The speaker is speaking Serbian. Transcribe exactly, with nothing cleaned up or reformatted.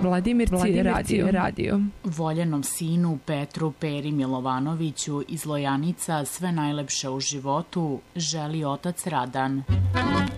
Vladimirci radio. radio. Voljenom sinu Petru Peri Milovanoviću iz Lojanica sve najlepše u životu želi otac Radan.